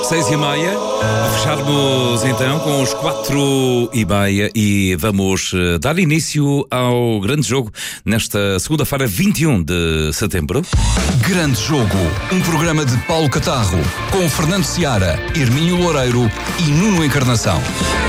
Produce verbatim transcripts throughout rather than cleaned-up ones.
Seis e meia, a fecharmos então com os quatro e meia e vamos uh, dar início ao grande jogo nesta segunda-feira, vinte e um de setembro. Grande Jogo, um programa de Paulo Catarro, com Fernando Seara, Hermínio Loureiro e Nuno Encarnação.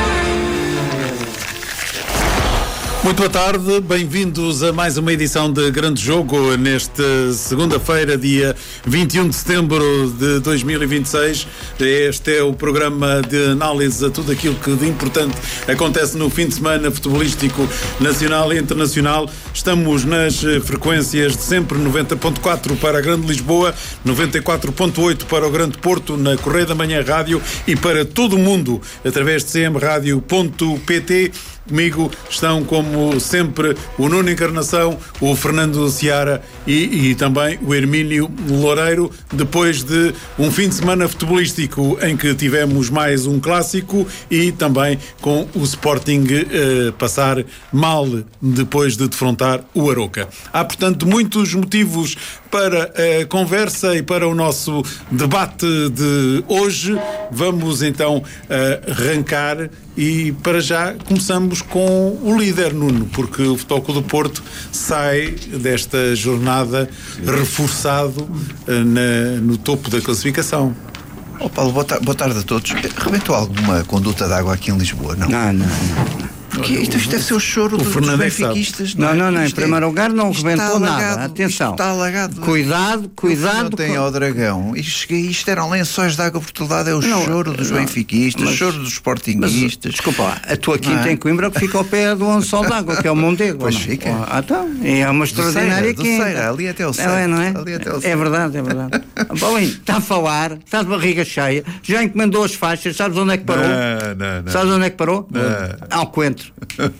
Muito boa tarde, bem-vindos a mais uma edição de Grande Jogo nesta segunda-feira, dia vinte e um de setembro de dois mil e vinte e seis. Este é o programa de análise a tudo aquilo que de importante acontece no fim de semana futebolístico nacional e internacional. Estamos nas frequências de sempre, noventa ponto quatro para a Grande Lisboa, noventa e quatro ponto oito para o Grande Porto, na Correia da Manhã Rádio e para todo o mundo através de c m rádio ponto p t. Comigo estão, como sempre, o Nuno Encarnação, o Fernando Seara e, e também o Hermínio Loureiro, depois de um fim de semana futebolístico em que tivemos mais um clássico e também com o Sporting eh, passar mal depois de defrontar o Aroca. Há, portanto, muitos motivos para a conversa e para o nosso debate de hoje. Vamos então arrancar e para já começamos com o líder, Nuno, porque o Futebol Clube do Porto sai desta jornada reforçado na, no topo da classificação. Oh, Paulo, boa, ta- boa tarde a todos. Rebentou alguma conduta de água aqui em Lisboa? Não, Não, não, não. Porque isto, isto deve ser o choro O dos, dos Fernando é que sabe. benfiquistas. Não, não, não. Em Isto é- primeiro lugar, não isto rebentou está nada. alagado, Atenção. isto está alagado. Cuidado, cuidado. Não tem ao dragão. Isto, cheguei- isto eram lençóis de água por todo lado. É o Não, choro dos não, benfiquistas, o mas- choro dos Mas, sportinguistas. desculpa lá, a tua quinta Não é? em Coimbra que fica ao pé do Ançol d'Água, que é o Mondego. Pois ou não? fica. Ah, então, é uma extraordinária do quinta. Ceira, ali até o Não Ceira. é, não é? Ali até o É Ceira. verdade, é verdade. Paulinho, está a falar, está de barriga cheia, já encomendou as faixas, sabes onde é que parou? Não, não, não. Sabes onde é que parou? Não. Ao Coentro.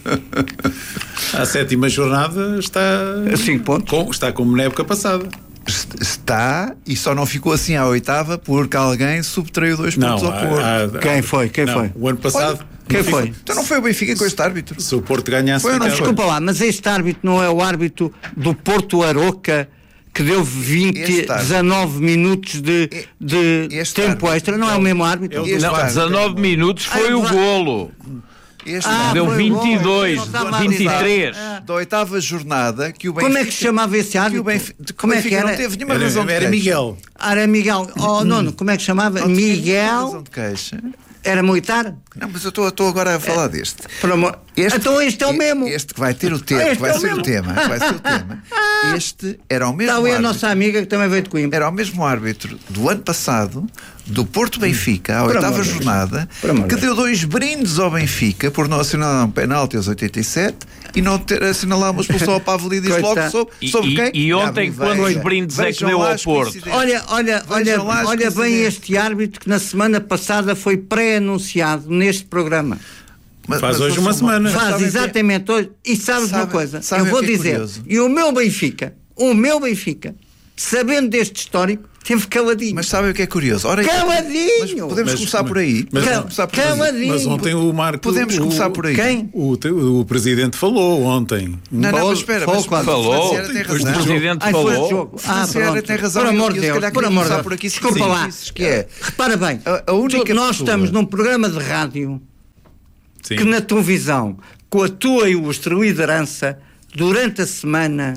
A sétima jornada está, Cinco pontos. com, está como na época passada. Est- Está, e só não ficou assim à oitava porque alguém subtraiu dois Não, pontos ao há- Porto. há- Quem foi? Quem não, foi? o ano passado, Quem foi? Então não foi o Benfica com este árbitro? se o Porto ganhasse, Foi ou não ficava. Desculpa lá, mas este árbitro não é o árbitro do Porto Aroca que deu vinte, Este árbitro. dezanove minutos de, de Este tempo árbitro. extra? Não é o mesmo árbitro? É o Este Não, árbitro. dezanove minutos foi Ah, o vai- golo. Este Ah, árbitro Deu foi vinte e bom. dois, Não estava a vinte e três. dizer. da oitava jornada que o Benfica... Como é que se chamava esse que o árbitro? Benfica, Como é que Benfica era? não teve nenhuma Era, razão de era queixa. Miguel. Ah, era Miguel. Oh, Nuno, como é que se chamava? Não tinha nenhuma Miguel? razão de queixa. Era militar? Não, mas eu estou- estou agora a falar deste. Por amor. Então este é o mesmo. Este que vai ter o tema, Este que vai é o ser o mesmo. tema, que vai ser o tema. Este era o mesmo Está ali a árbitro. nossa amiga que também veio de Coimbra. Era o mesmo árbitro do ano passado, do Porto Benfica, à Por oitava amor de Deus. jornada, Por amor de que Deus. deu dois brindes ao Benfica por não assinalar um penalti aos oitenta e sete e não ter assinalado uma expulsão ao Pavlidis logo Coitado. sobre, E- sobre e- quem? e ontem, Já me quando veja. os brindes é que Vejam deu lá ao as Porto. coincidências. Olha, olha, olha, Vejam lá as olha bem coincidências. este árbitro que na semana passada foi pré-anunciado neste programa. Mas- Faz mas hoje eu uma sou semana. Mas Faz sabem o que é? exatamente hoje. E sabes Sabe- uma coisa? sabem Eu vou o que é dizer. curioso? E o meu Benfica, o meu Benfica, sabendo deste histórico, teve caladinho. Mas sabem o que é curioso? Ora, Caladinho! Mas podemos Mas- começar por aí. mas- Podemos começar por aí. Caladinho! Mas ontem o Marco... Podemos o- começar por aí. Quem? O, te- o presidente falou ontem. Não, não, Falou- mas espera, falou mas quando? o Falou. Fernando Seara tem Depois O razão. do presidente Ai, foi de falou. jogo. Ah, Seara pronto. tem razão. Por amor Eu, de se Deus, calhar, por queria amor de começar Deus. por aqui, se Desculpa sim, lá. dizes que é. Repara bem, A- a única tu- nós pessoa- estamos num programa de rádio Sim. que na televisão, com a tua ilustre liderança, durante a semana,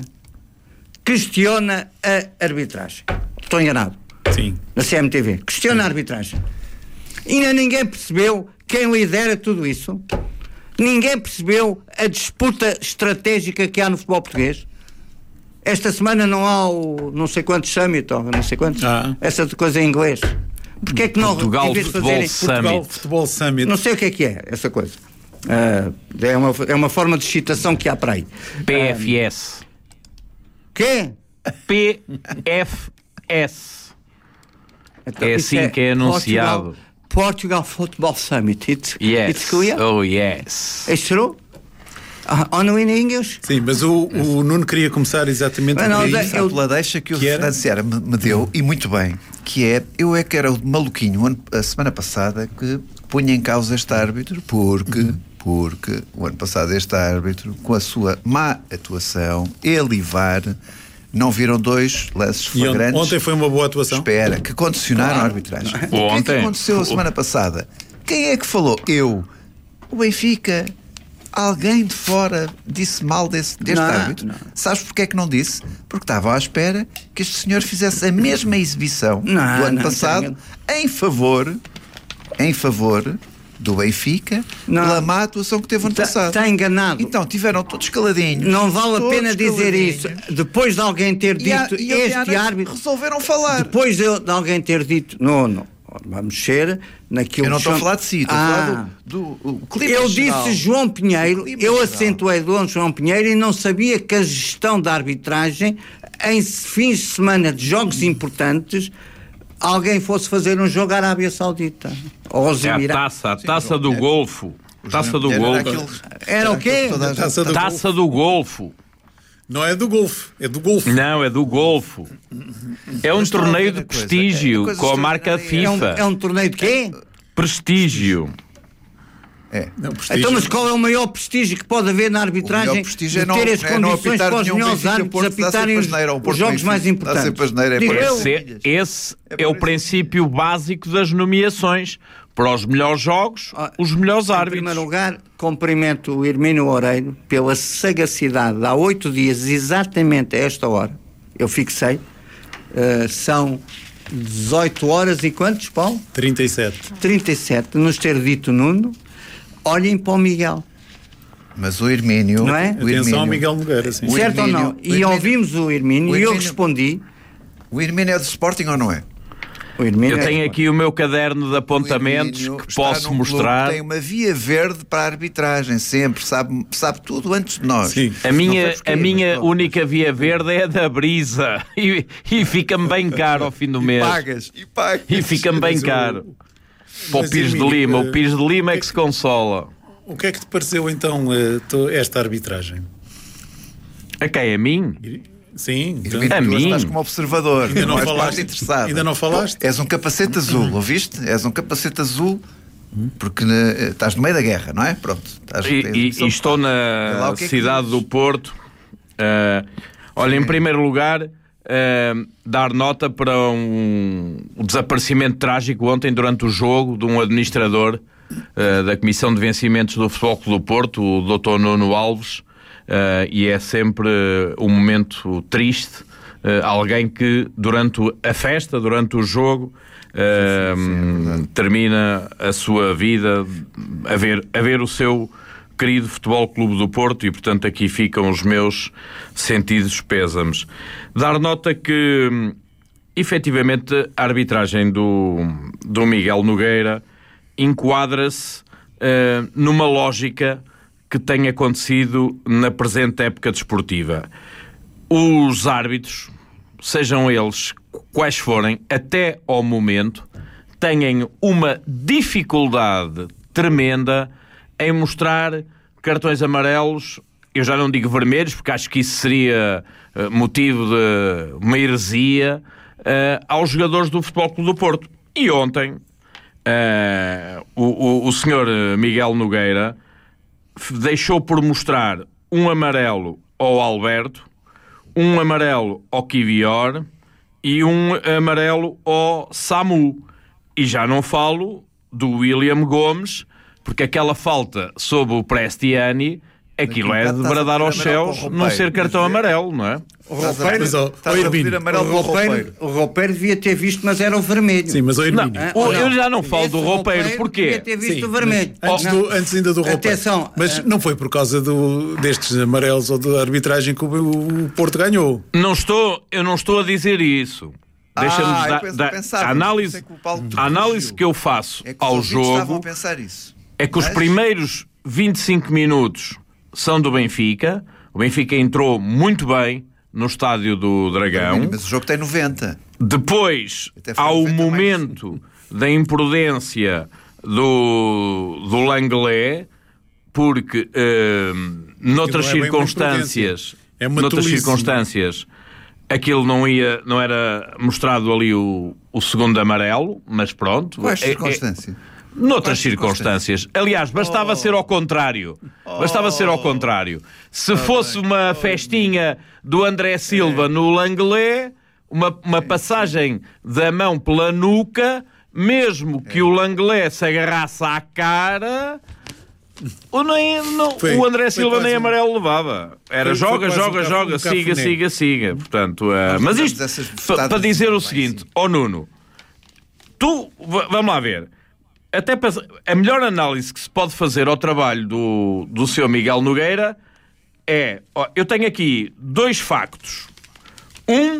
questiona a arbitragem. Estou enganado. Sim. Na C M T V. Questiona a arbitragem. Ainda ninguém percebeu quem lidera tudo isso. Ninguém percebeu a disputa estratégica que há no futebol português. Esta semana não há o não sei quantos summit, ou não sei quantos, Ah. essa coisa em inglês. Porquê é que não, Portugal em vez de Futebol fazerem... Summit. Portugal Futebol Summit. Não sei o que é que é essa coisa. Ah, é, uma, é uma forma de excitação que há para aí. P F S. Quê? P F S. Então, É isso assim que é anunciado. Portugal, Portugal Football Summit. It's, Yes. it's clear? Oh, yes. It's true? Uh, on in English? Sim, mas o, o Nuno queria começar exatamente Mas por não, aí. eu- Sabe pela deixa que o Que era? Fernando Seara me, me deu, e muito bem, que é, eu é que era o maluquinho ano- a semana passada que punha em causa este árbitro, porque, porque o ano passado este árbitro, com a sua má atuação, ele e V A R, não viram dois lances E flagrantes. ontem foi uma boa atuação? Espera, que condicionaram Claro. a arbitragem. O que é que Ontem. aconteceu a semana passada? Quem é que falou? Eu. O Benfica. Alguém de fora disse mal desse, deste Não, árbitro? não. Sabes porque é que não disse? Porque estavam à espera que este senhor fizesse a mesma exibição Não, do ano não, passado em favor, em favor do Benfica, Não. pela má atuação que teve ano Tá- passado. tá enganado. Então, tiveram todos caladinhos. Não vale a todos pena dizer caladinhos. isso. Depois de alguém ter E, a, dito e ontem à este noite árbitro, resolveram falar. depois de, de alguém ter dito, não, não, vamos ser naquilo Eu não que estou a chama- falar de si, estou Ah. a falar do, do o clima Eu geral. disse João Pinheiro, Clima eu geral. acentuei Dom João Pinheiro e não sabia que a gestão da arbitragem em fins de semana de jogos importantes alguém fosse fazer um jogo à Arábia Saudita ou aos É a Emirados. taça, a taça do Golfo. Taça do Era Golfo. aquilo- Era o quê? toda a gente- Taça do Golfo. Taça do Golfo. Não é do Golfo, é do Golfo. Não, é do Golfo. É um Mas estão a torneio ver de a coisa, prestígio é coisa com a marca extraordinária. É um, FIFA. é um torneio de quê? Prestígio. É. Não, prestígio. Então, mas qual é o maior prestígio que pode haver na O arbitragem melhor prestígio é de não, ter as é não condições apitar para os nenhum melhores Benfica árbitros Porto, dá apitarem sempre os, asneira, ou os Porto jogos Benfica, mais dá importantes? sempre asneira, é Digo por eu. isso. Esse, esse É é o por isso. princípio básico das nomeações. Para os melhores jogos, Ah, os melhores Em árbitros. primeiro lugar, cumprimento o Hermínio Loureiro pela sagacidade. Há oito dias, exatamente a esta hora, eu fixei, eh, são dezoito horas e quantos, Paulo? trinta e sete. trinta e sete, nos ter dito Nuno, olhem para o Miguel. Mas o Hermínio. Não é? O Atenção Hermínio, ao Miguel Nogueira, sim. O Certo ou Hermínio- não? o E Hermínio- ouvimos o Hermínio o e eu Hermínio- respondi. O Hermínio é do Sporting ou não é? O Hermínio Eu é- tenho aqui o meu caderno de apontamentos O Hermínio que está posso num clube mostrar. que tem uma via verde para a arbitragem, sempre, sabe, sabe tudo antes de nós. Sim. A Não minha, sei porquê, a mas minha pronto. única via verde é a da Brisa e, e fica-me bem caro ao fim do mês. Pagas, e pagas. E fica-me bem Mas o- caro. Para o mas, Pires de Hermínio, Lima. eh, O Pires de Lima é que se consola. O que é que te pareceu então eh, to- esta arbitragem? A quem? A mim? Sim, então, Hermínio, A tu mim? estás como observador, Ainda não és falaste. parte interessada. Ainda não falaste? És um capacete azul, ouviste? És um capacete azul porque né, estás no meio da guerra, não é? Pronto. Estás, E, tens e- missão. e estou Vê lá na o que é que cidade dizes. do Porto. Ah, olha, em primeiro lugar, ah, dar nota para um, um desaparecimento trágico ontem durante o jogo de um administrador ah, da Comissão de Vencimentos do Futebol Clube do Porto, o doutor Nuno Alves, ah, e é sempre um momento triste. ah, alguém que durante a festa, durante o jogo, ah, termina a sua vida a ver, a ver o seu querido Futebol Clube do Porto e, portanto, aqui ficam os meus sentidos pêsames. Dar nota que, hum, efetivamente, a arbitragem do, do Miguel Nogueira enquadra-se eh, numa lógica que tem acontecido na presente época desportiva. Os árbitros, sejam eles quais forem, até ao momento, têm uma dificuldade tremenda em mostrar cartões amarelos, eu já não digo vermelhos, porque acho que isso seria uh, motivo de uma heresia, uh, aos jogadores do Futebol Clube do Porto. E ontem, uh, o, o, o senhor Miguel Nogueira f- deixou por mostrar um amarelo ao Alberto, um amarelo ao Kivior e um amarelo ao Samu. E já não falo do William Gomes, porque aquela falta sob o Prestiani, aquilo é de bradar aos céus não ser cartão amarelo, não é? O Estás a- roupeiro, Mas, ó, estás ó, a pedir Hermínio, amarelo o para o roupeiro, roupeiro. o roupeiro devia ter visto, mas era o vermelho. Sim, mas o Hermínio. Não. Ah, O- ou eu já não falo Esse do roupeiro, porquê? devia ter visto Sim, o vermelho. mas Antes, Não. do, antes ainda do roupeiro. Atenção, Mas ah, não foi por causa do, destes amarelos ou da arbitragem que o, o Porto ganhou. Não estou, eu não estou a dizer isso. Deixa-me Ah, eu dar, penso- dar- pensava, a análise, pensei que o Paulo te a análise corrigiu. que eu faço É que os ao ouvintes estavam a jogo pensar isso. é que os Mas- primeiros vinte e cinco minutos são do Benfica. O Benfica entrou muito bem no estádio do Dragão. Mas o jogo tem noventa. Depois Até foi há o noventa mais. momento da imprudência do, do Langlais, porque eh, noutras não é bem uma circunstâncias, imprudência. É uma noutras tolice. circunstâncias, aquilo não ia, não era mostrado ali o, o segundo amarelo, mas pronto. Quais É- é- circunstâncias? Noutras circunstâncias. Aliás, bastava Oh. ser ao contrário. Bastava ser ao contrário. Se fosse uma festinha do André Silva no Langlais, uma, uma passagem da mão pela nuca, mesmo que o Langlais se agarrasse à cara, o, nem, não, Foi- o André foi Silva quase nem um- amarelo levava. Era foi- foi joga, quase um joga, café- joga, um siga, cafuné. siga, siga. Portanto, uh, Nós mas damos isto essas pa- bofetadas para dizer o bem, seguinte, sim. ó Nuno, tu, v- vamos lá ver, até para, a melhor análise que se pode fazer ao trabalho do, do seu Miguel Nogueira é, ó, eu tenho aqui dois factos. Um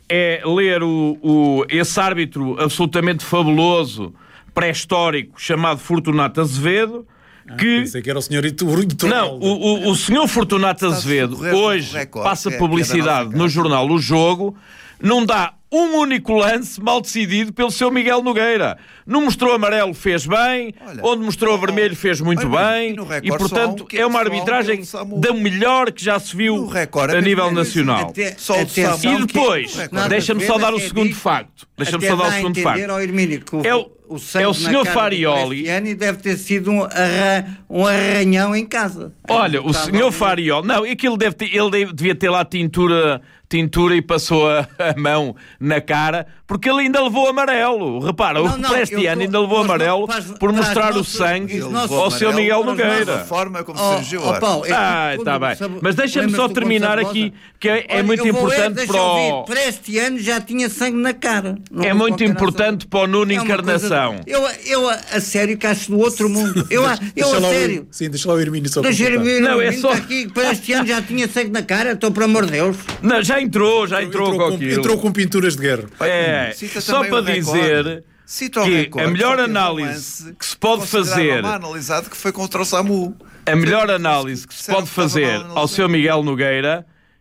é ler o, o, esse árbitro absolutamente fabuloso, pré-histórico, chamado Fortunato Azevedo, que... Pensei que era o senhor Itur- Não, Iturralde. o, o, o senhor Fortunato Está a Azevedo socorrer do hoje recorde, passa que é- que é da publicidade nossa no casa. jornal O Jogo, não dá um único lance mal decidido pelo seu Miguel Nogueira. Não mostrou amarelo, fez bem, Olha, onde mostrou oh, vermelho, fez muito olha, bem, e no e recorde só há portanto um que é uma só há um que é o arbitragem Samu. da melhor que já se viu No recorde é a mesmo nível isso. nacional. Até- Só o atenção Samu E que- depois, no recorde. deixa-me só dar o Até segundo digo- facto. Deixa-me até só dar o dá a segundo entender facto. ao Hermínio que o, É o- o sangue é o na senhor cara do Farioli. Cristiani deve ter sido um, arra, um arranhão em casa. Olha, o Estava senhor ali- Farioli, não, aquilo deve ter, ele deve- devia ter lá tintura, tintura e passou a, a mão na cara, porque ele ainda levou amarelo. Repara, Não, o não, Prestiano eu tô- ainda levou nós não- amarelo faz- por traz mostrar o nosso- sangue isso Ele nosso- levou ao seu amarelo Miguel da Nogueira. forma como Oh, surgiu oh, Paulo, é que Ah, quando está bem. sabe- Mas deixa-me só lembras-te do terminar Gonçalo aqui, Rosa? que é, é Olha, muito eu vou importante ler, deixa para eu o... ouvir. Para este ano já tinha sangue na cara. Não É houve muito qualquer importante razão. para o Nuno É uma Encarnação. coisa- Eu, eu, a a sério, que acho do outro mundo. Eu, a- eu Deixa a lá o- sério. Sim, deixa lá o Hermínio só Deixa eu completar. ver, Não, é está só- aqui, para este ano já tinha sangue na cara, estou por amor de Deus. Não, já entrou, já entrou, Entrou com com, aquilo. entrou com pinturas de guerra. É, Cita só também para o recorde. dizer Cita o que recorde, a melhor só teve um análise lance que se pode considerado fazer, mal analisado, que foi contra o Samu. a melhor análise que se Disseram pode que estava fazer mal ao analisado. seu Miguel Nogueira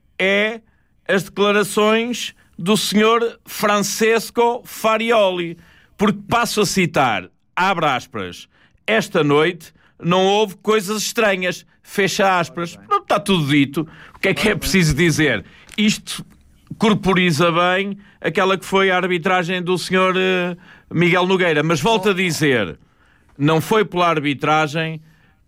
é as declarações do senhor Francesco Farioli, porque passo a citar, abre aspas, esta noite não houve coisas estranhas, fecha aspas, não está tudo dito, o que é que é preciso dizer? Isto corporiza bem aquela que foi a arbitragem do senhor eh, Miguel Nogueira, mas volto a dizer, não foi pela arbitragem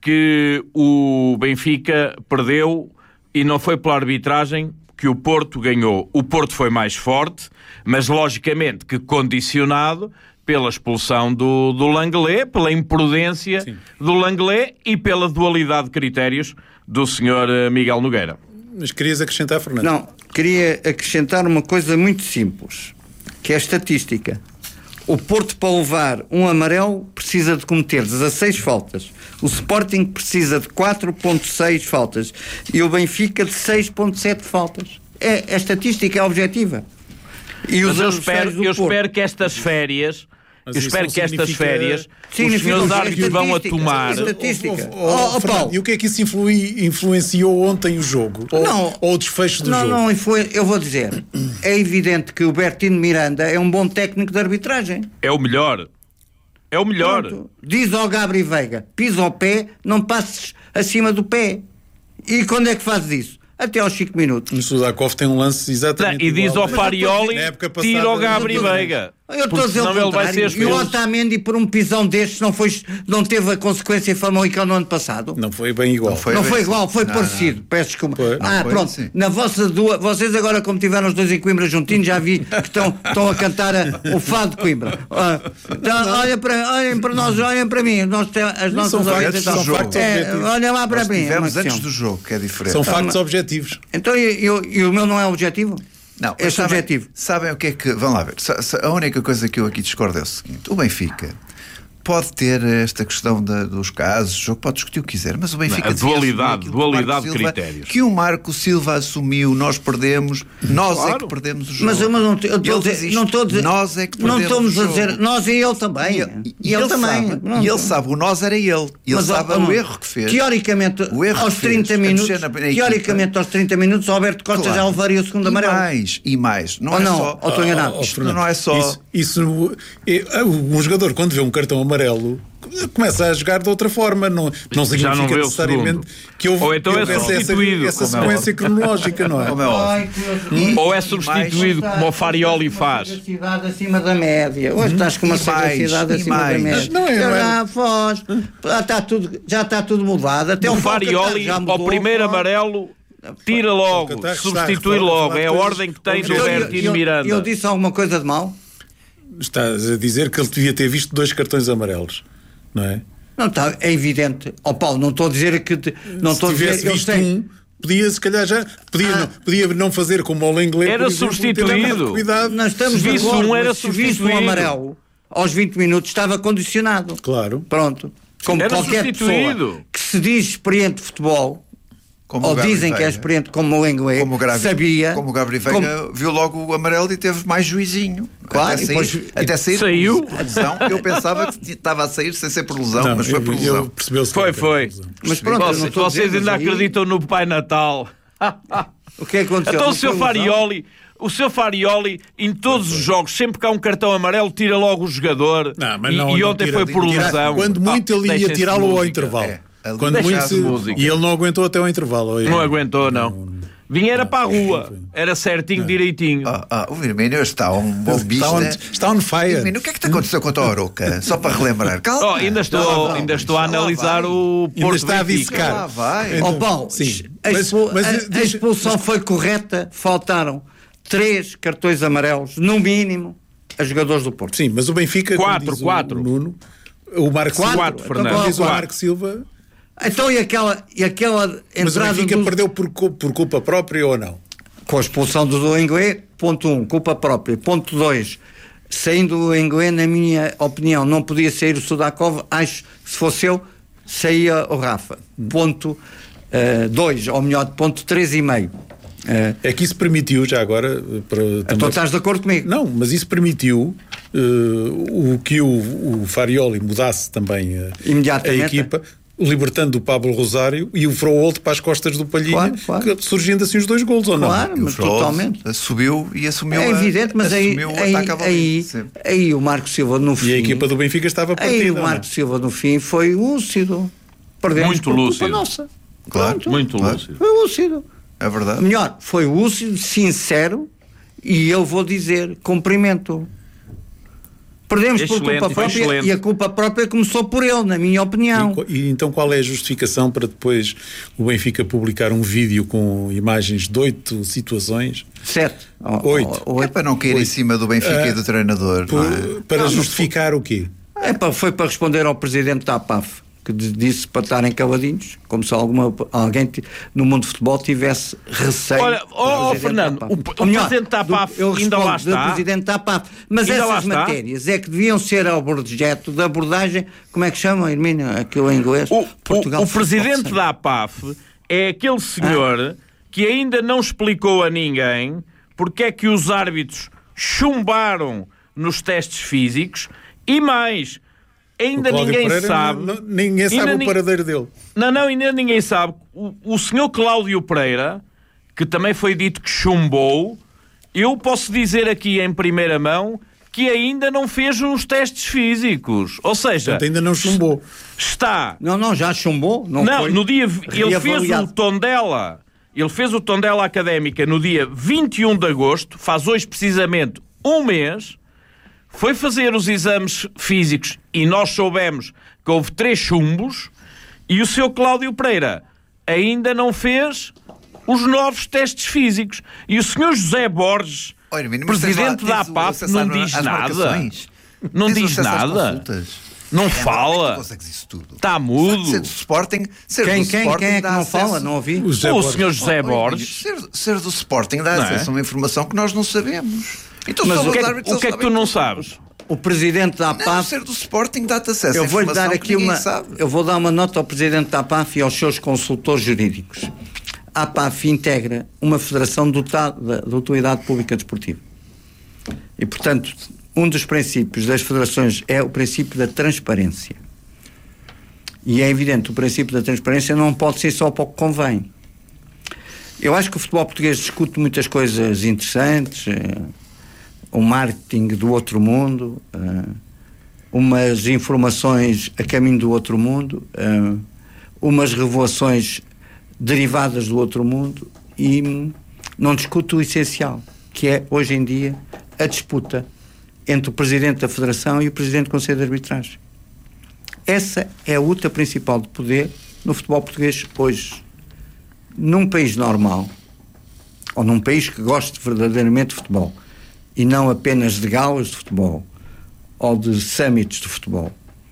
que o Benfica perdeu e não foi pela arbitragem que o Porto ganhou. O Porto foi mais forte, mas logicamente que condicionado pela expulsão do, do Langlais, pela imprudência Sim. do Langlais e pela dualidade de critérios do senhor eh, Miguel Nogueira. Mas querias acrescentar, Fernando? Não, queria acrescentar uma coisa muito simples, que é a estatística. O Porto, para levar um amarelo, precisa de cometer dezasseis faltas. O Sporting precisa de quatro vírgula seis faltas. E o Benfica de seis vírgula sete faltas. É, a estatística é objetiva. E Mas eu adversários espero, do eu Porto. espero que estas férias, Mas eu isso espero não que estas significa- férias, os Significa senhores uma árbitros vão a estatística. tomar. Estatística. Oh, oh, oh, Oh, oh, Fernando, Paulo. e o que é que isso influi- influenciou ontem o jogo? Ou, Não. ou o desfecho do não, jogo? Não, foi, eu vou dizer, é evidente que o Bertino Miranda é um bom técnico de arbitragem. É o melhor. É o melhor. Pronto. Diz ao Gabri Veiga, pisa ao pé, não passes acima do pé. E quando é que fazes isso? Até aos cinco minutos. O Sudakov tem um lance Não, exatamente e diz igual. ao Farioli, Na época passada- tira o Gabri Eu tô- Veiga. Eu estou a Porque dizer o senão ele vai ser contrário. E o expulso. Otamendi, por um pisão destes, não, foi, não teve a consequência famílica no ano passado? Não foi bem igual. Não foi. Não bem foi assim. igual, foi Não, parecido. Peço desculpa. Foi. Ah, Não foi pronto. assim. Na vossa duas, vocês agora, como tiveram os dois em Coimbra juntinhos, já vi que estão, estão a cantar a- o fado de Coimbra. Ah, então, olha para, olhem para nós, olhem para mim. Nós temos as nossas são factos, orientações. são factos É, objetivos. olha lá para Nós mim. tivemos Marcião. antes do jogo, que é diferente. São factos objetivos. Então, e, e o- e o meu não é objetivo? Não, é mas sabem, subjetivo. sabem o que é que. Vamos lá ver. Sa- sa- A única coisa que eu aqui discordo é o seguinte: o Benfica pode ter esta questão da- dos casos, o jogo pode discutir o que quiser, mas o Benfica A devia assumir dualidade, aquilo que o Marco dualidade de Silva- critérios. que o Marco Silva assumiu, nós perdemos, nós é Claro. que perdemos o jogo. Mas eu não estou a Ele dizer, diz isto, não estou a dizer, nós é que não perdemos estamos o a jogo. dizer, nós e ele também. E, E, e ele, ele também. sabe, Pronto. e ele sabe, o nós era ele. Ele Mas, sabe ó, o ó, erro que fez. Teoricamente, O erro aos que fez, trinta a minutos, mexer na- na teoricamente aos trinta minutos, o Alberto Costa Claro. já levaria o segundo E amarelo. mais, e mais. Não Ou é não? só. Ou estou enganado? Oh, Isto Fernando, não é só- Isso, isso é, um jogador, quando vê um cartão amarelo, começa a jogar de outra forma, não, não significa não necessariamente que houve, Ou então que é houvesse essa, substituído, essa como é sequência cronológica, não é? Como é óbvio. Ai, que- Ou é substituído mais- como o Farioli Uma faz. sagacidade acima da média. Hoje estás com uma E mais, sagacidade e acima mais. da média. Mas não é, Eu não é? já, Foz, já está tudo, já está tudo mudado. Até O o Farioli, já mudou, ao primeiro Foz. amarelo, tira logo, Qatar está substitui a falar logo. de É a coisas ordem que tem do objetivas. Eu- Bertino eu- Miranda. Eu disse alguma coisa de mal? Estás a dizer que ele devia ter visto dois cartões amarelos, não é? Não está, é evidente. Ó Paulo, não estou a dizer que te- não Se estou a dizer, tivesse eu visto sei. um, podia se calhar já podia, Ah. não, podia não fazer como o inglês. Era substituído. Cuidado. Nós estamos Se de visse acordo, um, era mas se visse um substituído. amarelo aos vinte minutos estava condicionado. Claro. Pronto. Como Era qualquer substituído. pessoa que se diz experiente de futebol, Como ou o Gabri dizem que é Veiga. experiente como o inglês, Como o Gabri, sabia. como o Gabri Veiga viu logo o amarelo e teve mais juizinho. Claro, até e sair, depois- até sair Saiu. por lesão. Eu pensava que estava a sair sem ser por lesão, Não, mas foi por eu, lesão. eu percebeu-se que Foi, não era foi. por lesão. Mas pronto, eu não Vocês, estou a dizer, vocês ainda mas aí- acreditam no Pai Natal. O que é que aconteceu? Então Não o seu foi lesão? Farioli, o seu Farioli, em todos os jogos, sempre que há um cartão amarelo, tira logo o jogador. Não, mas e não- e não ontem tira- foi por tira- lesão. Quando muito Ah, ele ia deixem-se tirá-lo ao música. intervalo. É, ali Quando muito deixem-se se- música. e ele não aguentou até ao intervalo. Não aguentou, não. Vinha era para a rua. Era certinho, direitinho. Ah, ah, o Firmino está um bom Está bicho. on, né? está on fire. Firmino, o que é que te aconteceu com a tua Aroca? Só para relembrar. Calma. Oh, ainda estou, Calma, ainda estou a calma, analisar vai. o Ainda Porto está a Benfica. dissecar. Lá vai. Então, Ó Paulo, sim. a, Mas- expu- mas, a- eh, a diz- expulsão foi correta, faltaram três cartões amarelos, no mínimo, a jogadores do Porto. Sim, mas o Benfica, como Quatro, diz o- quatro. o Nuno, o Marco Quatro? Silva, Quatro, Então, Fernando. qual é o diz o quatro? Marco Silva, Então, e aquela, e aquela mas o entrada Benfica do, perdeu por, cu- por culpa própria ou não? com a expulsão do Doengué, ponto um, culpa própria. Ponto dois, saindo o Doengué, na minha opinião, não podia sair o Sudakov. Acho que se fosse eu, saía o Rafa. Ponto dois, ou melhor, ponto três e meio. Uh, É que isso permitiu, já agora, para, então também- estás de acordo comigo? Não, mas isso permitiu eh, o que o, o Farioli mudasse também eh, Imediatamente. a equipa, libertando o Pablo Rosário e o Froholt para as costas do Palhinha, Claro, claro. que- surgindo assim os dois golos, ou não? Claro, E o mas Froholt totalmente. subiu e assumiu É a- evidente, mas aí, assumiu o aí, ataque à bola. aí, Sempre. aí o Marco Silva no fim. E a equipa do Benfica estava partida. Aí o ou não? Marco Silva no fim foi lúcido. Perdemos Muito por culpa lúcido. nossa. Claro. Pronto. Muito Claro. lúcido. Foi lúcido. É verdade. Melhor, foi lúcido, sincero, e eu vou dizer, cumprimento. Perdemos por Excelente, culpa própria excelente. e a culpa própria começou por ele, na minha opinião. E, qu- e então qual é a justificação para depois o Benfica publicar um vídeo com imagens de oito situações Sete. Ou- Oito. ou- ou- É para não cair em cima do Benfica e do treinador. por- não é? para Não, não justificar o quê? É pá, foi para responder ao presidente da A P A F, que d- disse para estarem caladinhos, como se alguma, alguém ti- no mundo de futebol tivesse receio. Olha, do ó, ó, presidente Fernando, da A P A F. o- o Ou melhor, presidente da A P A F do- eu ainda lá respondo está? do presidente da A P A F. Mas Ainda lá essas está? matérias é que deviam ser objeto da abordagem, como é que chama, Hermínio, aquilo em inglês? O, Portugal o, o Football presidente Center. da A P A F é aquele senhor que ainda não explicou a ninguém porque é que os árbitros chumbaram nos testes físicos e mais, ainda O Cláudio ninguém Pereira, sabe. não- ninguém ainda sabe o ni- paradeiro dele. Não, não, ainda ninguém sabe. O, o senhor Cláudio Pereira, que também foi dito que chumbou, eu posso dizer aqui em primeira mão que ainda não fez os testes físicos. Ou seja, Portanto, ainda não chumbou. está... Não, não, já chumbou? Não, Não, foi no dia... Ele fez o reavaliado. Tondela. Ele fez o Tondela Académica no dia vinte e um de agosto, faz hoje precisamente um mês, foi fazer os exames físicos e nós soubemos que houve três chumbos e o seu Cláudio Pereira ainda não fez os novos testes físicos. E o senhor José Borges, Olha, Hermínio, mas tens lá- presidente da tens o A P A F, acesso não às- diz às nada. marcações? Não Tens o diz acesso às nada. consultas? Não Como é que fala. consegues isso tudo? Está mudo. Ser do Sporting, ser Quem, do quem, Sporting quem é que dá não acesso- fala? Não ouvi? O José O Borges. senhor José Oh, Borges. Ser, ser do Sporting dá Não é? acesso a uma informação que nós não sabemos. Então, Mas sobre o que, os é, árbitros, o que é eles que tu sabem não tudo. sabes? O presidente da A P A Não, F... ser do Sporting dá-te acesso Eu a vou-lhe dar informação aqui que ninguém uma. sabe. Eu vou dar uma nota ao presidente da A P A F e aos seus consultores jurídicos. A A P A F integra uma federação dotada de utilidade pública desportiva. E, portanto, um dos princípios das federações é o princípio da transparência. E é evidente, o princípio da transparência não pode ser só para o que convém. Eu acho que o futebol português discute muitas coisas interessantes, eh, o marketing do outro mundo, eh, umas informações a caminho do outro mundo, uh, umas revelações derivadas do outro mundo, e não discuto o essencial, que é, hoje em dia, a disputa entre o Presidente da Federação e o Presidente do Conselho de Arbitragem. Essa é a luta principal de poder no futebol português hoje. Num país normal, ou num país que goste verdadeiramente de futebol, e não apenas de galas de futebol, ou de summits de futebol,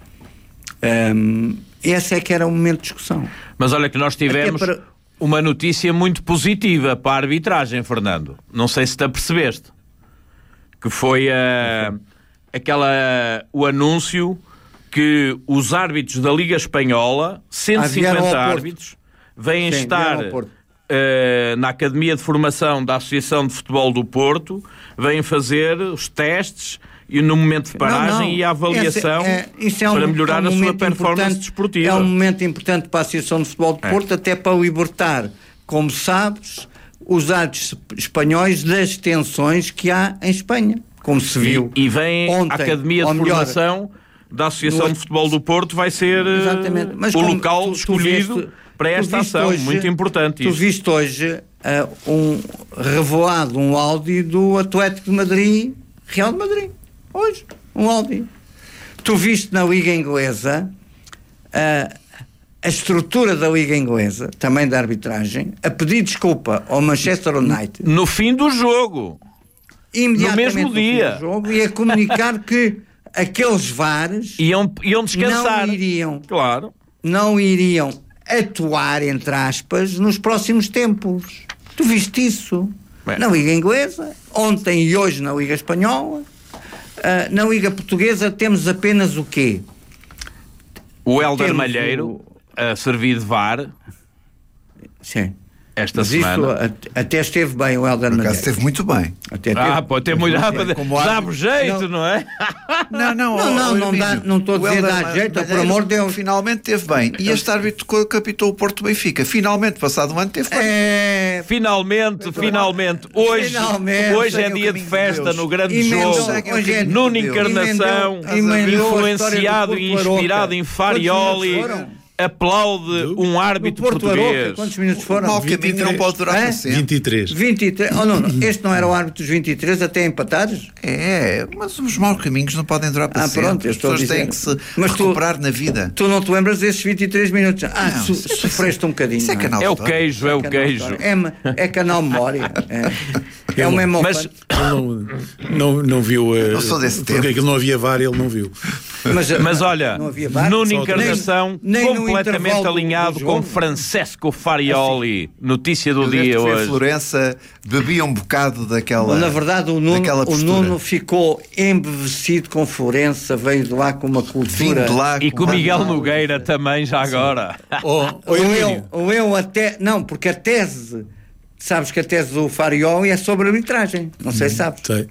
um, esse é que era o momento de discussão. Mas olha que nós tivemos para... uma notícia muito positiva para a arbitragem, Fernando. Não sei se te apercebeste. Que foi uh, aquela, uh, o anúncio que os árbitros da Liga Espanhola, cento e cinquenta árbitros, vêm Sim, estar uh, na Academia de Formação da Associação de Futebol do Porto, vêm fazer os testes e no momento de paragem não, não. e a avaliação é, é, é um, para melhorar é um a sua performance desportiva. É um momento importante para a Associação de Futebol do Porto, é. até para libertar, como sabes, os árbitros espanhóis das tensões que há em Espanha, como se viu. E, e vem ontem, a Academia de melhor, Formação da Associação no... de Futebol do Porto vai ser Mas o local tu, tu escolhido viste, para esta ação, hoje, muito importante. Tu isto. viste hoje uh, um revelado um áudio do Atlético de Madrid, Real de Madrid, hoje, um áudio. Tu viste na Liga Inglesa uh, a estrutura da Liga Inglesa, também da arbitragem, a pedir desculpa ao Manchester United. No fim do jogo. Imediatamente no mesmo dia. No jogo, e a comunicar que aqueles V A Rs iam, iam descansar. Não iriam, claro. não iriam atuar, entre aspas, nos próximos tempos. Tu viste isso? Bem. Na Liga Inglesa, ontem e hoje na Liga Espanhola. Uh, na Liga Portuguesa temos apenas o quê? O Hélder Malheiro o... a servir de V A R. Sim. Esta Mas semana. Isso, até esteve bem o Hélder Malheiro. esteve muito bem. Até teve, ah, pode ter muito dá-me jeito, não, não é? Não, não, não, não, não, dá, não estou a dizer dar jeito, por amor de Deus. Finalmente teve bem. E este árbitro capitou o Porto Benfica. Finalmente, passado um ano, teve bem. É... Finalmente, finalmente. Hoje, finalmente. hoje é dia de festa no grande Emendou, jogo. É Nuno Encarnação, influenciado e inspirado em Farioli. Aplaude do? um árbitro português. Aroca, quantos minutos foram? O mau caminho não pode durar para sempre. vinte e três. vinte e três. Oh, não, não. Este não era o árbitro dos vinte e três até empatados? É, mas os maus caminhos não podem durar para ah, sempre. Pronto, As pessoas têm que se mas recuperar tu, na vida. Tu não te lembras desses vinte e três minutos? Ah, não, su sofreste um bocadinho. Isso é, canal é o queijo, é, é o queijo. É, é canal memória. É, é o mesmo. Mas não, não, não viu. Uh, não sou desse porque aquilo não havia V A R, ele não viu. Mas, mas olha, Nuno Encarnação nem, nem completamente alinhado com Francesco Farioli. Assim, notícia do dia hoje. Em Florença bebia um bocado daquela. Na verdade, o Nuno, o Nuno ficou embevecido com Florença, veio de lá com uma cultura. Lá, e com o Miguel Nogueira também, já agora. Oh, ou eu, ou eu até. Não, porque a tese. Sabes que a tese do Farioli é sobre arbitragem. Não sei se sabes. Sei.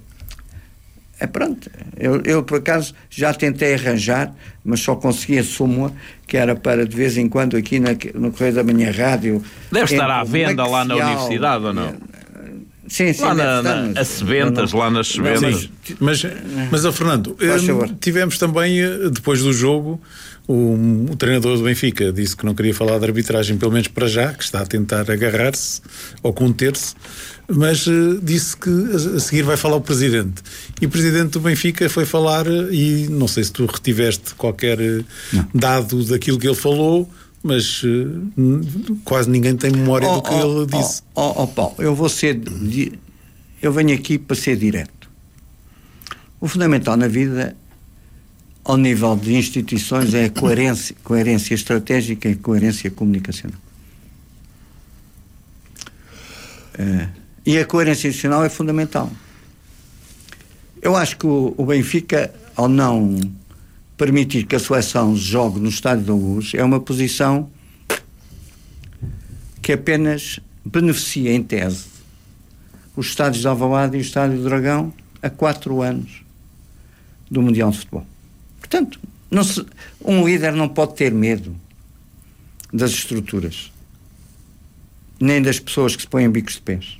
É pronto, eu, eu por acaso já tentei arranjar, mas só consegui a súmula, que era para de vez em quando aqui na, no Correio da Manhã Rádio. Deve estar à venda lá na universidade, ou não? Sim, sim. Lá na, na, as Sebentas, lá nas Sebentas. Mas, mas oh, Fernando, eh, tivemos também, depois do jogo, o, o treinador do Benfica disse que não queria falar de arbitragem, pelo menos para já, que está a tentar agarrar-se ou conter-se, mas uh, disse que a seguir vai falar o Presidente. E o Presidente do Benfica foi falar, e não sei se tu retiveste qualquer não. dado daquilo que ele falou, mas uh, quase ninguém tem memória oh, do que oh, ele disse. Ó oh, oh, Paulo, eu vou ser. Eu venho aqui para ser direto. O fundamental na vida, ao nível de instituições, é a coerência, coerência estratégica e coerência comunicacional. Uh, e a coerência institucional é fundamental. Eu acho que o, o Benfica, ao não permitir que a seleção jogue no Estádio da Luz, é uma posição que apenas beneficia, em tese, os estádios de Alvalade e o Estádio do Dragão há quatro anos do Mundial de Futebol. Portanto, não se, um líder não pode ter medo das estruturas, nem das pessoas que se põem bicos de pés.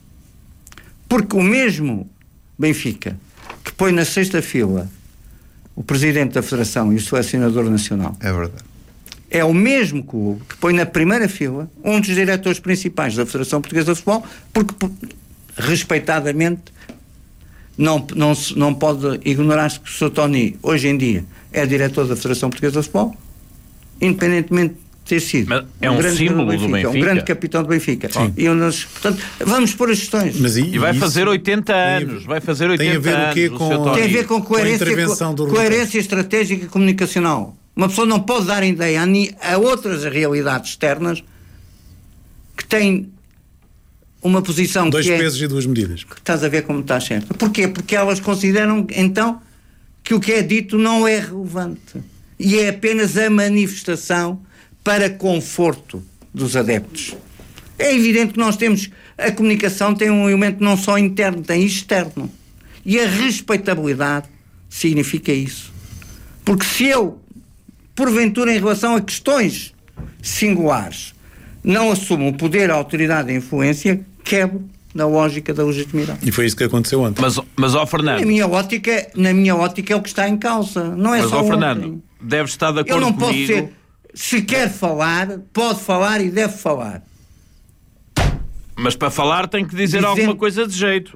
Porque o mesmo Benfica, que põe na sexta fila o presidente da Federação e o selecionador nacional. É verdade. É o mesmo clube que põe na primeira fila um dos diretores principais da Federação Portuguesa de Futebol, porque, respeitadamente, não, não, não pode ignorar-se que o senhor Tony, hoje em dia, é diretor da Federação Portuguesa de Futebol, independentemente ter sido Mas é um, um grande símbolo do Benfica, do Benfica, um grande capitão do Benfica. E nós, portanto, vamos pôr as questões. Mas e, e vai fazer oitenta anos, vai fazer oitenta tem a ver anos. O quê com, tem a ver com coerência, com coerência estratégica e comunicacional. Uma pessoa não pode dar ideia a, a outras realidades externas que têm uma posição dois que pesos é, e duas medidas. Que estás a ver como está certo. Porquê? Porque elas consideram então que o que é dito não é relevante e é apenas a manifestação para conforto dos adeptos. É evidente que nós temos, a comunicação tem um elemento não só interno, tem externo. E a respeitabilidade significa isso. Porque se eu, porventura, em relação a questões singulares, não assumo o poder, a autoridade e a influência, quebro na lógica da legitimidade. E foi isso que aconteceu ontem. Mas, mas ó Fernando... Na minha ótica, na minha ótica é o que está em causa. Não é mas, só ó Fernando, ontem. Deve estar de acordo Eu não comigo... posso ser... Se quer falar, pode falar e deve falar. Mas para falar tem que dizer Dizendo... alguma coisa de jeito.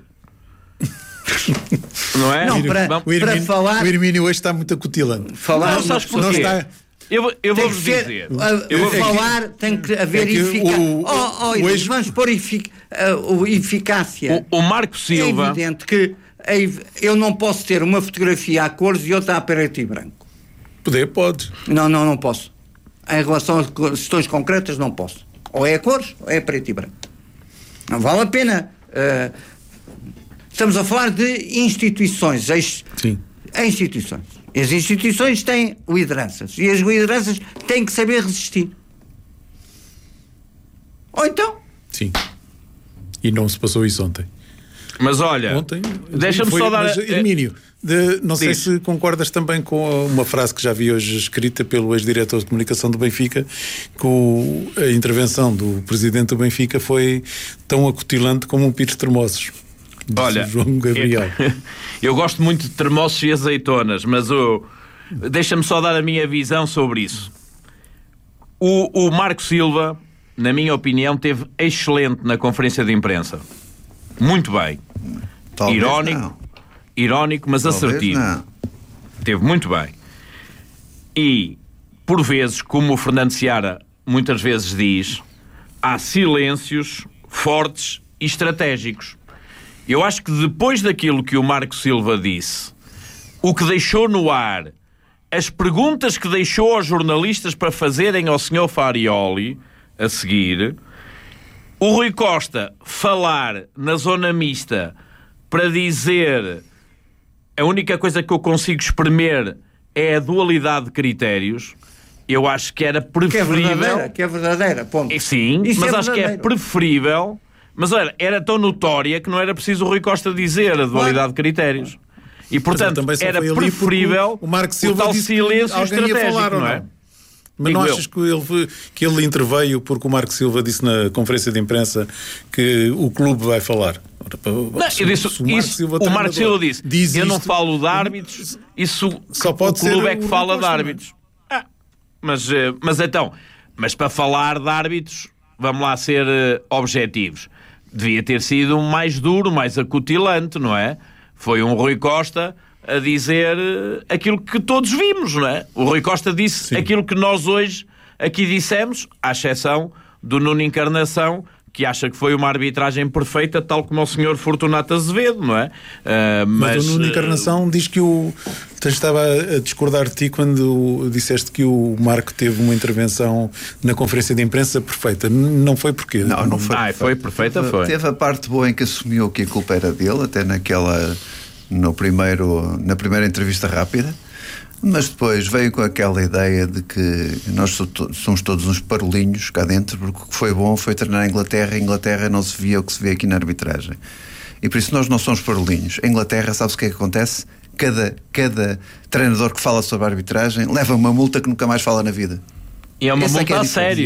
Não é? Não, para, o Hermínio, para falar... O Hermínio hoje está muito acutilante. Falar... Não, sabes porquê? Não está... Eu, eu vou-vos dizer. A, eu vou falar é que, tem que haver é que eficácia. O, oh, oh, hoje... Vamos pôr efic, uh, eficácia. O, o Marco Silva... É evidente que eu não posso ter uma fotografia a cores e outra a preto e branco. Poder, pode. Não, não, não posso. Em relação a questões concretas, não posso. Ou é a cores, ou é a preto e branco. Não vale a pena. Uh, estamos a falar de instituições. As, Sim. instituições. As instituições têm lideranças. E as lideranças têm que saber resistir. Ou então... Sim. E não se passou isso ontem. Mas olha... Ontem... Deixa-me foi, só dar... Mas, Hermínio, de, não sei Diz. se concordas também com uma frase que já vi hoje escrita pelo ex-diretor de comunicação do Benfica, que o, a intervenção do presidente do Benfica foi tão acutilante como um pires de termossos. Olha, João Gabriel. Eu, eu gosto muito de termossos e azeitonas, mas oh, deixa-me só dar a minha visão sobre isso. O, o Marco Silva, na minha opinião, teve excelente na conferência de imprensa. Muito bem. Talvez irónico, não. irónico, mas Talvez assertivo. Não. Teve muito bem. E, por vezes, como o Fernando Seara muitas vezes diz, há silêncios fortes e estratégicos. Eu acho que depois daquilo que o Marco Silva disse, o que deixou no ar, as perguntas que deixou aos jornalistas para fazerem ao senhor Farioli, a seguir, o Rui Costa falar na zona mista para dizer a única coisa que eu consigo espremer é a dualidade de critérios, eu acho que era preferível... Que é verdadeira, que é verdadeira, ponto. Sim, Isso mas é acho que é preferível... Mas olha, era tão notória que não era preciso o Rui Costa dizer a dualidade claro. de critérios. E portanto era preferível o, Marco Silva o tal silêncio estratégico, falar, não é? Não? Mas Digo não achas que ele, que ele interveio porque o Marco Silva disse na conferência de imprensa que o clube vai falar? Não, se, eu disse, se o Marco, isso, Silva, o Marco Silva disse, diz eu isto, não falo de árbitros, isso só pode o clube ser é que o fala Costa, de árbitros. Ah, mas, mas então, mas para falar de árbitros, vamos lá ser uh, objetivos. Devia ter sido mais duro, mais acutilante, não é? Foi um Rui Costa a dizer aquilo que todos vimos, não é? O Rui Costa disse Sim. aquilo que nós hoje aqui dissemos, à exceção do Nuno Encarnação, que acha que foi uma arbitragem perfeita, tal como o senhor Fortunato Azevedo, não é? Uh, mas, mas o Nuno Encarnação uh, diz que o... Estava a discordar de ti quando disseste que o Marco teve uma intervenção na conferência de imprensa perfeita. Não foi porquê? Não, não foi. Ah, foi perfeita, foi. Teve a parte boa em que assumiu que a culpa era dele, até naquela... No primeiro, na primeira entrevista rápida. Mas depois veio com aquela ideia de que nós somos todos uns parolinhos cá dentro, porque o que foi bom foi treinar a Inglaterra. A Inglaterra não se via o que se vê aqui na arbitragem. E por isso nós não somos parolinhos. A Inglaterra, sabe-se o que é que acontece? Cada, cada treinador que fala sobre a arbitragem leva uma multa que nunca mais fala na vida. E é uma Essa multa é a a sério.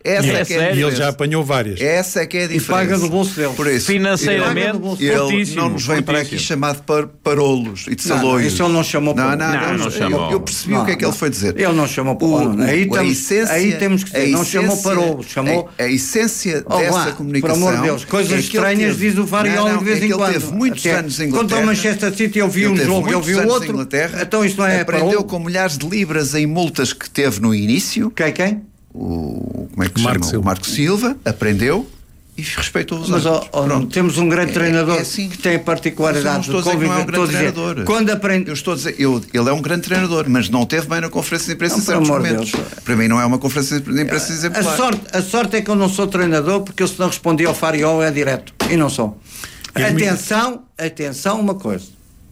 Essa É é que é a sério? E ele diferença. já apanhou várias. Essa é que é a E diferença. paga do bolso dele. Por isso, Financeiramente, ele fortíssimo, não nos vem para aqui fortíssimo. chamar de par parolos e de Não, não, saloios. isso ele não chamou Não, para- não, Não, não, não eu- chamou. Eu percebi Não, o que é que não. ele foi dizer. Ele não chamou para O- parolos. Aí o- a temos- essência- aí temos que dizer, a não chamou essência- parolos, chamou- A, a essência Oh, dessa vá, comunicação. por amor de Deus, coisas é que ele estranhas teve- diz o Farioli Não, não, de vez é que em ele quando. teve muitos Até anos em Inglaterra. Contra o Manchester City eu vi Ele um teve jogo, eu muitos vi o anos em outro. Inglaterra, Então isto não é aprendeu parolo? com milhares de libras em multas que teve no início. Quem, quem? O, como é que se Marco chama? Silva. O Marco Silva aprendeu e respeitou os Mas árbitros. ó, ó, Pronto. temos um grande É- treinador é assim. que tem a Eu particularidade não estou a dizer que não é um grande treinador. Quando aprende. Eu estou a dizer, eu, ele é um grande treinador, mas não teve bem na conferência de imprensa Não, em certos por amor de momentos. Deus. Para mim não é uma conferência de imprensa A exemplar. sorte, a sorte é que eu não sou treinador, porque eu se não respondi ao Fariol é direto. E não sou. Atenção, atenção, uma coisa.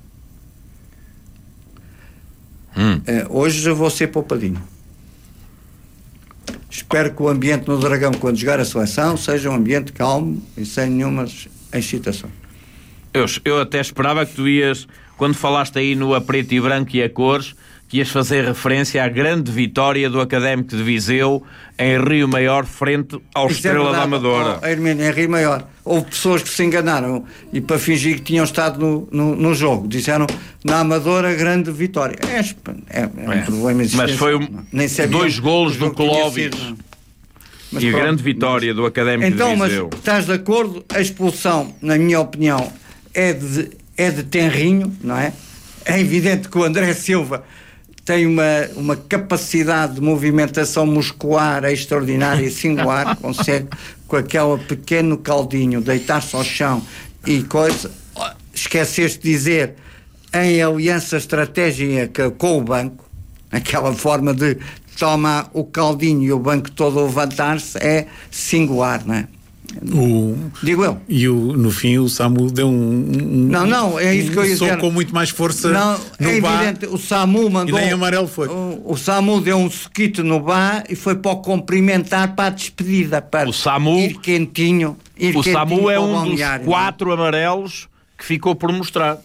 Hum. Eh, hoje eu vou ser poupadinho. Espero que o ambiente no Dragão, quando jogar a seleção, seja um ambiente calmo e sem nenhuma excitação. Eu, eu até esperava que tu ias, quando falaste aí no a preto e branco e a cores, que ias fazer referência à grande vitória do Académico de Viseu em Rio Maior frente ao Isso é Estrela da verdade, Amadora. ó, Hermínio, em Rio Maior. Houve pessoas que se enganaram e para fingir que tinham estado no, no, no jogo. Disseram na Amadora grande vitória. É, é, é um É. problema existencial. Mas foi um- Nem sabia dois que golos o do jogo tinha Clóvis. sido, não. Mas E a pronto, grande vitória do Académico Então, de mas Viseu. estás de acordo? A expulsão, na minha opinião, é de, é de tenrinho, não é? É evidente que o André Silva tem uma, uma capacidade de movimentação muscular extraordinária e singular, consegue com aquele pequeno caldinho deitar-se ao chão e coisa. Esqueceste de dizer em aliança estratégica com o banco, aquela forma de toma o caldinho e o banco todo a levantar-se, é singular, não é? O, Digo eu. e o, no fim o Samu deu um, um Não, não, é isso que eu ia um soco dizer. com muito mais força Não, no é bar. evidente, o SAMU mandou. E nem amarelo foi. O, o SAMU deu um soquito no bar e foi para o cumprimentar para a despedida. Para O SAMU- ir quentinho. Ir O quentinho Samu é para o um dos balneário, não é? quatro amarelos que ficou por mostrar.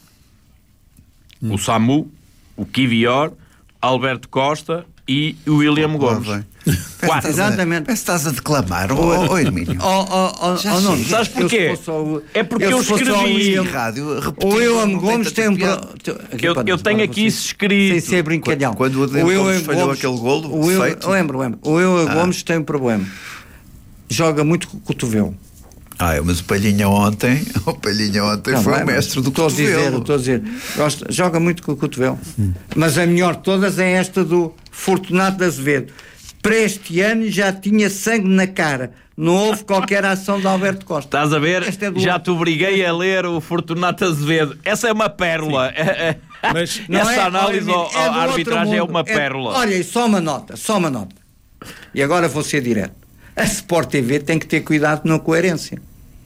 O Samu, o Kivior, Alberto Costa e o William Lá Gomes. vem. Quatro. Exatamente. Parece que estás a declamar, ó oh, Hermínio. Oh, oh, oh, Já oh, não, chega. Sabes porquê? eu se fosse o- É porque eu eu se fosse o escrevi. William- Rádio, repetir, O William não Gomes tanta tem um. piada. pro- aqui Eu- para eu nós, tenho para aqui vocês. isso escrito. Sem ser brincalhão. Quando o William Gomes falhou aquele golo o Will, feito. Lembro, lembro. O William Gomes tem um problema. Joga muito com o cotovelo. Ah, mas o Palhinha ontem, o Palhinha ontem Não, foi não é, o mestre do estou a dizer, cotovelo. estou a dizer. Gosta- joga muito com o cotovelo. Mas a melhor de todas é esta do Fortunato de Azevedo. Para este ano já tinha sangue na cara. Não houve qualquer ação de Alberto Costa. Estás a ver? Este é do- Já te obriguei a ler o Fortunato Azevedo. Essa é uma pérola. Mas Não Essa é? análise Olha, ao- é do à outro arbitragem é mundo. uma pérola. Olha, e só uma nota, só uma nota. E agora vou ser direto. A Sport T V tem que ter cuidado na coerência.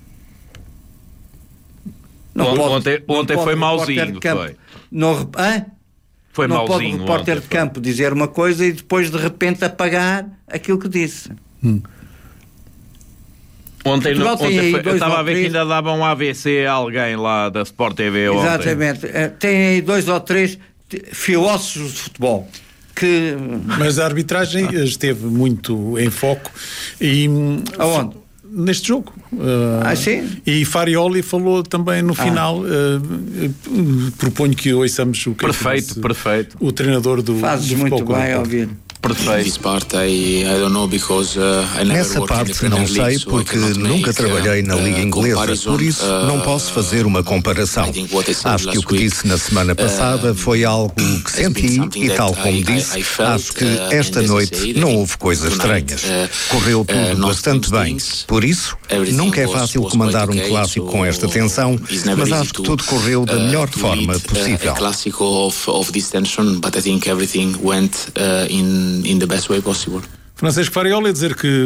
Ontem- pode- ontem- não ontem pode foi o repórter mauzinho, de campo- foi. Não, re- hã? Foi não pode mauzinho o repórter ontem, de foi. campo dizer uma coisa e depois de repente apagar aquilo que disse. Ontem, Portugal ontem tem aí foi- eu dois estava ou a ver que três- ainda dava um A V C a alguém lá da Sport T V ontem. Exatamente. Eh, Tem aí dois ou três t- filósofos de futebol que. Mas a arbitragem esteve muito em foco e hum, Aonde? neste jogo. Uh, Ah, sim? E Farioli falou também no final. uh, uh, proponho que ouçamos o que é que Perfeito, disse perfeito. o treinador do, Fazes do muito Futebol Clube bem do a Porto. ouvir. Perfeito. This part I, I don't know because uh, I never Nessa worked in the parte Premier não League, sei so I porque cannot nunca make, trabalhei na uh, Liga uh, Inglesa, comparison, por isso não uh, posso fazer uma comparação. I think what I said Acho que o last que week, disse na semana passada uh, foi algo que has been senti something e that tal como I- I- disse, I felt, acho que uh, esta and as I noite said, I não think houve coisas tonight, estranhas. uh, Correu uh, tudo not bastante things, bem. Por isso, everything nunca é was- fácil was comandar quite um okay, clássico so com esta tensão, it's never mas easy acho que to, tudo correu da uh, melhor to forma lead, uh, possível. a clássico of, of this tension, but I think everything went uh, in, in the best way possible. Francisco Farioli a dizer que